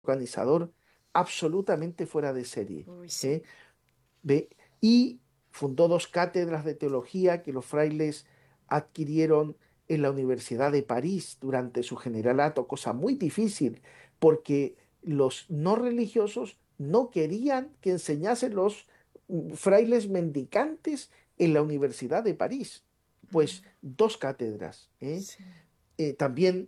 organizador absolutamente fuera de serie. Uy, sí. ¿Eh? ¿Ve? Y fundó dos cátedras de teología que los frailes adquirieron en la Universidad de París durante su generalato, cosa muy difícil, porque los no religiosos no querían que enseñasen los frailes mendicantes en la Universidad de París. Pues dos cátedras. Sí. También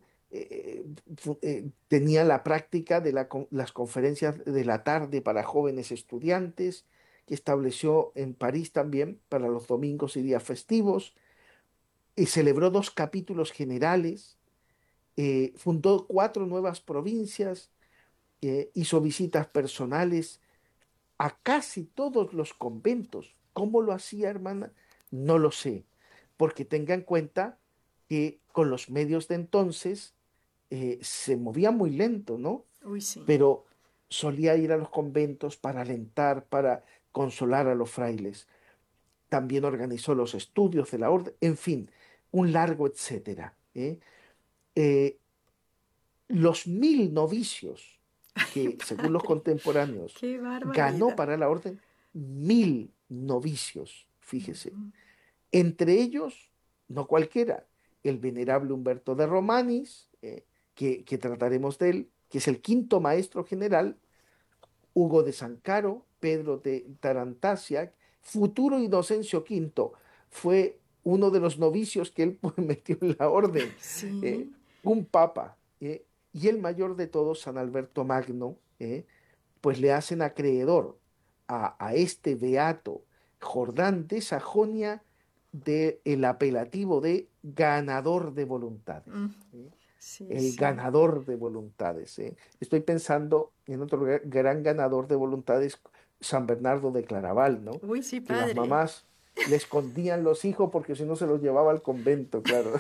tenía la práctica de las conferencias de la tarde para jóvenes estudiantes, que estableció en París también para los domingos y días festivos, y celebró dos capítulos generales, fundó cuatro nuevas provincias, hizo visitas personales a casi todos los conventos. ¿Cómo lo hacía, hermana? No lo sé, porque tenga en cuenta que con los medios de entonces se movía muy lento, ¿no? Uy, sí. Pero solía ir a los conventos para alentar, para consolar a los frailes. También organizó los estudios de la orden, en fin, un largo etcétera. Eh, los 1000 novicios que, según los Padre, contemporáneos, qué ganó barbaridad. para la orden, 1000 novicios, fíjese. Entre ellos, no cualquiera, el venerable Humberto de Romanis, que trataremos de él, que es el quinto maestro general, Hugo de Sancaro, Pedro de Tarantasia, futuro Inocencio V, fue uno de los novicios que él pues, metió en la orden, Sí. un papa, y el mayor de todos, San Alberto Magno, pues le hacen acreedor a este beato Jordán de Sajonia del apelativo de ganador de voluntades. Mm, sí, El sí. ganador de voluntades. Estoy pensando en otro gran ganador de voluntades, San Bernardo de Claraval, ¿no? Uy, sí, Que las padre. mamás le escondían los hijos porque si no se los llevaba al convento, claro.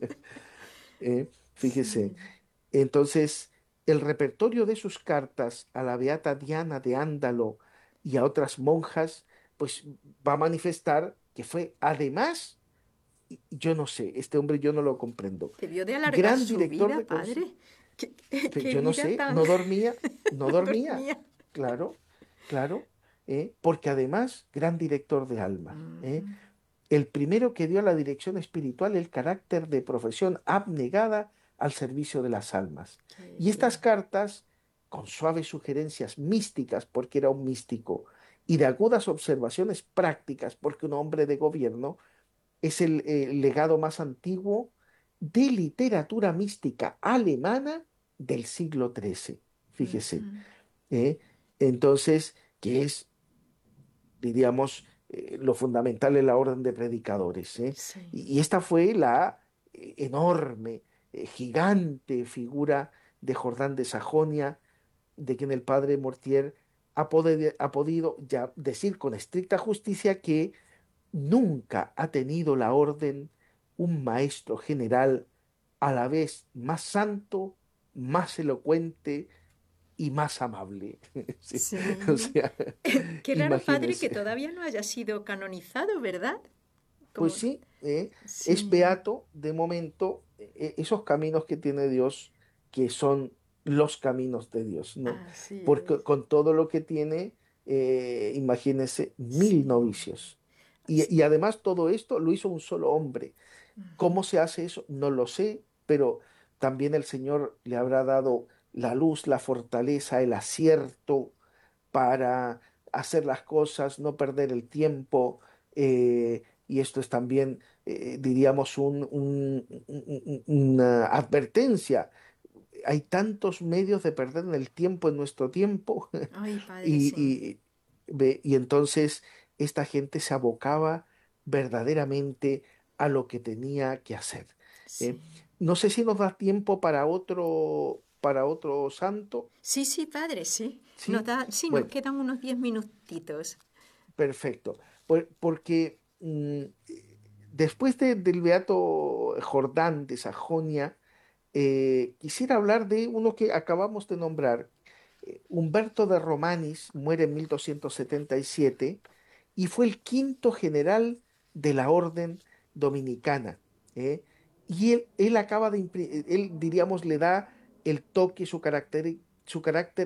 Fíjese. Sí. Entonces, el repertorio de sus cartas a la beata Diana de Ándalo y a otras monjas, pues va a manifestar que fue además, yo no sé, este hombre yo no lo comprendo, Debió de alargar gran su director vida, de padre. ¿Qué yo no vida sé, tan... no dormía, no No dormía, dormía? claro, claro, porque además, gran director de alma, Mm, el primero que dio a la dirección espiritual el carácter de profesión abnegada al servicio de las almas. qué Y estas bien. cartas, con suaves sugerencias místicas, porque era un místico, y de agudas observaciones prácticas, porque un hombre de gobierno, es el legado más antiguo de literatura mística alemana del siglo XIII. Fíjese. ¿eh? Entonces, que es, diríamos, lo fundamental en la orden de predicadores. Sí. Y esta fue la enorme, gigante figura de Jordán de Sajonia, de quien el padre Mortier ha podido ya decir con estricta justicia que nunca ha tenido la orden un maestro general a la vez más santo, más elocuente y más amable. Sí, o Sí. sea, Qué raro, padre, que imagínense. todavía no haya sido canonizado, ¿verdad? Pues Como... sí, es Sí. beato de momento esos caminos que tiene Dios, que son los caminos de Dios, ¿no? Así Porque es. con todo lo que tiene, imagínense, 1000 novicios. Sí. Y además todo esto lo hizo un solo hombre. ¿Cómo se hace eso? No lo sé, pero también el Señor le habrá dado la luz, la fortaleza, el acierto para hacer las cosas, no perder el tiempo. Y esto es también, diríamos, una advertencia. Hay tantos medios de perder el tiempo en nuestro tiempo Ay, padre, y, sí. y entonces esta gente se abocaba verdaderamente a lo que tenía que hacer. ¿eh? Sí. No sé si nos da tiempo para otro santo, Sí, sí, padre, sí. ¿sí? Sí, nos Bueno, quedan unos 10 minutitos. perfecto. Porque después del Beato Jordán de Sajonia, quisiera hablar de uno que acabamos de nombrar. Humberto de Romanis muere en 1277 y fue el quinto general de la orden dominicana. ¿eh? Y él acaba de, él diríamos, le da el toque, su carácter, su carácter